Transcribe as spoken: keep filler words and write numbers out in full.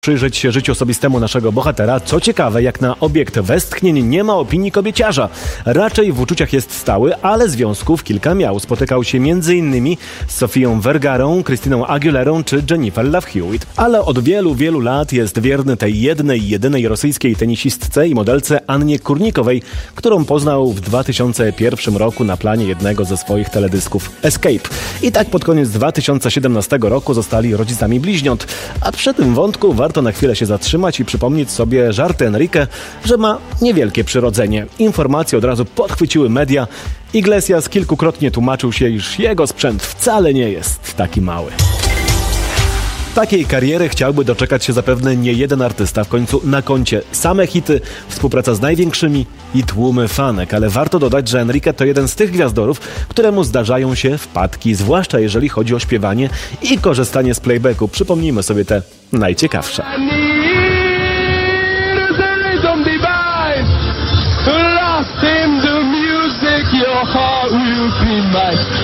Przyjrzeć się życiu osobistemu naszego bohatera. Co ciekawe, jak na obiekt westchnień nie ma opinii kobieciarza. Raczej w uczuciach jest stały, ale związków kilka miał. Spotykał się między innymi z Sofią Vergarą, Christiną Aguilerą czy Jennifer Love Hewitt. Ale od wielu, wielu lat jest wierny tej jednej, jedynej rosyjskiej tenisistce i modelce Annie Kurnikowej, którą poznał w dwa tysiące pierwszym roku na planie jednego ze swoich teledysków Escape. I tak pod koniec dwa tysiące siedemnastego roku zostali rodzicami bliźniąt. A przy tym wątku warto Warto na chwilę się zatrzymać i przypomnieć sobie żarty Enrique, że ma niewielkie przyrodzenie. Informacje od razu podchwyciły media. Iglesias kilkukrotnie tłumaczył się, iż jego sprzęt wcale nie jest taki mały. Takiej kariery chciałby doczekać się zapewne nie jeden artysta. W końcu na koncie same hity, współpraca z największymi i tłumy fanek. Ale warto dodać, że Enrique to jeden z tych gwiazdorów, któremu zdarzają się wpadki, zwłaszcza jeżeli chodzi o śpiewanie i korzystanie z playbacku. Przypomnijmy sobie te najciekawsze. Lost in the music, your heart will be mine.